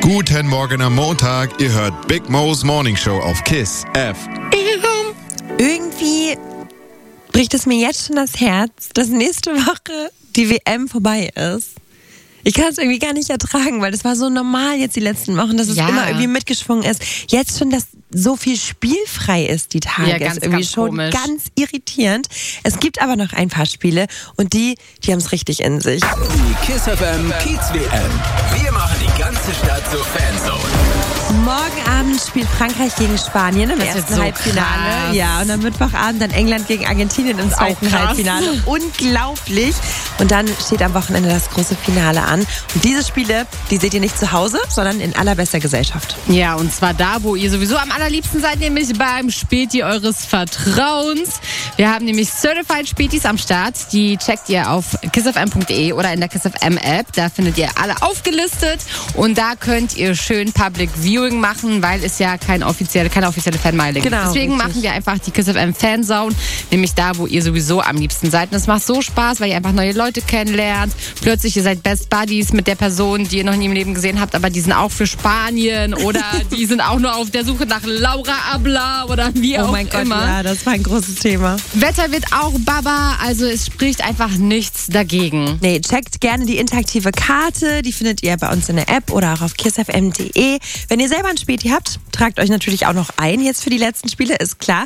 Guten Morgen am Montag. Ihr hört Big Mo's Morning Show auf KISS FM. Irgendwie bricht es mir jetzt schon das Herz, dass nächste Woche die WM vorbei ist. Ich kann es irgendwie gar nicht ertragen, weil das war so normal jetzt die letzten Wochen, dass es immer irgendwie mitgeschwungen ist. Jetzt schon, dass so viel spielfrei ist die Tage, ja, ganz, ist irgendwie ganz schon komisch. ganz irritierend. Es gibt aber noch ein paar Spiele und die haben es richtig in sich. Die KISS FM Kiez WM. Wir machen die ganze Stadt zur Fanzone. Morgen Abend spielt Frankreich gegen Spanien im Das wird ersten so Halbfinale. krass. Ja, und am Mittwochabend dann England gegen Argentinien im zweiten krass. Halbfinale. Unglaublich. Und dann steht am Wochenende das große Finale an. Und diese Spiele, die seht ihr nicht zu Hause, sondern in allerbester Gesellschaft. Ja, und zwar da, wo ihr sowieso am allerliebsten seid, nämlich beim Späti eures Vertrauens. Wir haben nämlich Certified Spätis am Start. Die checkt ihr auf kissfm.de oder in der KissFM App. Da findet ihr alle aufgelistet. Und da könnt ihr schön Public Viewing machen, weil es ja keine offizielle Fanmeile gibt. Genau, Deswegen richtig. machen wir einfach die KissFM Fanzone, nämlich da, wo ihr sowieso am liebsten seid. Und es macht so Spaß, weil ihr einfach neue Leute kennenlernt. Plötzlich ihr seid Best Buddies mit der Person, die ihr noch nie im Leben gesehen habt, aber die sind auch für Spanien oder die sind auch nur auf der Suche nach Laura Abla oder wie auch Oh mein Gott, immer. ja, das war ein großes Thema. Wetter wird auch Baba, also es spricht einfach nichts dagegen. Nee, checkt gerne die interaktive Karte. Die findet ihr bei uns in der App oder auch auf kissfm.de. Wenn ihr selber ein Späti habt, tragt euch natürlich auch noch ein jetzt für die letzten Spiele, ist klar.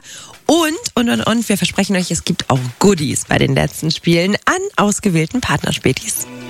Und wir versprechen euch, es gibt auch Goodies bei den letzten Spielen an ausgewählten Partnerspätis.